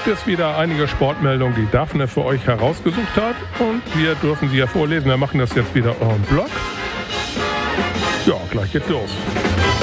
es wieder einige Sportmeldungen, die Daphne für euch herausgesucht hat. Und wir dürfen sie ja vorlesen. Wir machen das jetzt wieder en bloc. Ja, gleich geht's los.